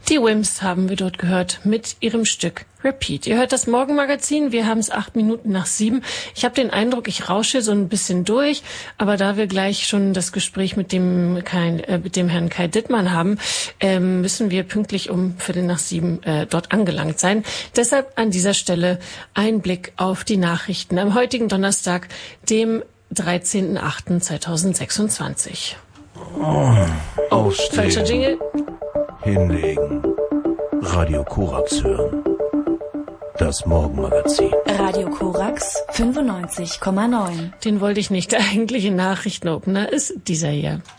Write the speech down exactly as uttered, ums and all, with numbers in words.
Die Wimps haben wir dort gehört mit ihrem Stück Repeat. Ihr hört das Morgenmagazin, wir haben es acht Minuten nach sieben. Ich habe den Eindruck, ich rausche so ein bisschen durch, aber da wir gleich schon das Gespräch mit dem, Kai, äh, mit dem Herrn Kai Dittmann haben, ähm, müssen wir pünktlich um Viertel nach sieben äh, dort angelangt sein. Deshalb an dieser Stelle ein Blick auf die Nachrichten am heutigen Donnerstag, dem dreizehnten achten zweitausendsechsundzwanzig. Oh, aufstehen. Falscher Jingle. Hinlegen. Radio Korax hören. Das Morgenmagazin. Radio Korax fünfundneunzig Komma neun. Den wollte ich nicht. Der eigentliche Nachrichtenopener ist dieser hier.